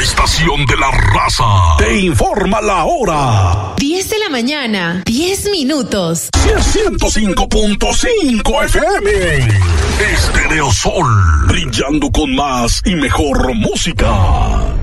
estación de la raza te informa la hora. 10 de la mañana, 10 minutos. 105.5 FM. Estereosol, brillando con más y mejor música.